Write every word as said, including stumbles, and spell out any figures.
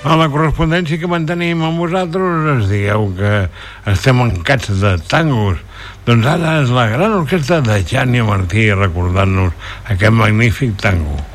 A la correspondència que mantenim amb vosaltres es dieu que estem mancats de tangos. Doncs ara és la gran orquestra de Gianni Martí recordant-nos aquest magnífic tango.